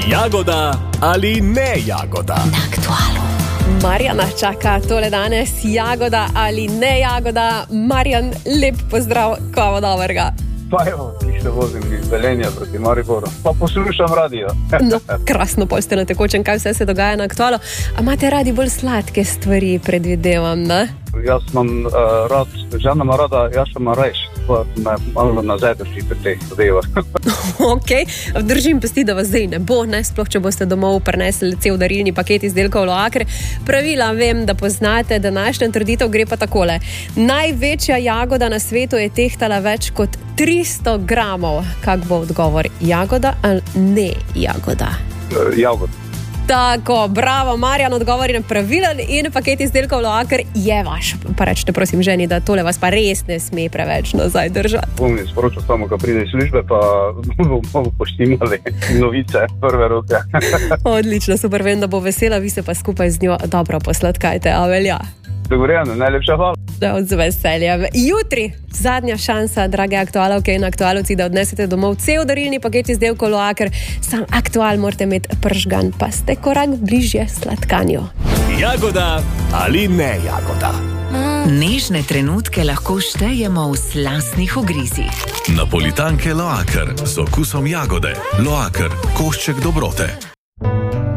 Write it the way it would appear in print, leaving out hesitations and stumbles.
Jagoda ali ne jagoda? Na Aktualu. Marjana čaka tole danes, jagoda ali ne jagoda. Marjan, lep pozdrav, kavo dobrega. Pa evo, se vozim iz Velenja proti Mariboru, pa poslušam radio. No, krasno, pol ste na tekočem, kaj vse se dogaja na Aktualu. A imate radi bolj sladke stvari, predvidevam, ne? Jaz imam rad, žena ima rada, jaz sem rajš, pa me malo nazaj drži pri teh zadevah. Ok, držim pesti, da vas zdaj ne bo, ne? Sploh, če boste domov prinesli cel darilni paket izdelkov Loaker. Pravila vem, da poznate, današnja trditev gre pa takole. Največja jagoda na svetu je tehtala več kot 300 gramov. Kak bo odgovor? Jagoda ali ne jagoda? Jagoda. Tako, bravo, Marjan, odgovor je pravilen in paket izdelkov Loaker je vaš. Pa rečete, prosim, ženi, da tole vas pa res ne sme preveč nazaj držati. Bom mi sporočil samo, ko pride iz službe, pa bomo poštimali novice prve roke. Odlično, super, vem, da bo vesela, vi se pa skupaj z njo dobro posladkajte, a velja? Dogovorjeno, najlepša hvala. Z veseljem. Jutri zadnja šansa, drage aktualovke in aktualovci, da odnesete domov cel darilni paket izdelkov Loaker. Sam aktual morate imeti pržgan, pa ste korak bližje sladkanju. Jagoda ali ne jagoda? Nežne trenutke lahko štejemo v slastnih ugrizih. Napolitanke Loaker z okusom jagode. Loaker, košček dobrote.